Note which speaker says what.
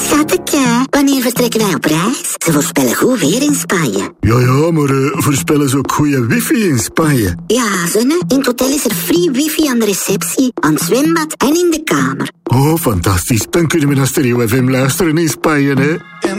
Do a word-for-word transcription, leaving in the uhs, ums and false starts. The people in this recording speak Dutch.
Speaker 1: Schatje, wanneer vertrekken wij op reis? Ze voorspellen goed weer in Spanje.
Speaker 2: Ja, ja, maar uh, voorspellen ze ook goede wifi in Spanje?
Speaker 1: Ja, zonne. In het hotel is er free wifi aan de receptie, aan het zwembad en in de kamer.
Speaker 2: Oh, fantastisch. Dan kunnen we naar Stereo F M luisteren in Spanje, hè?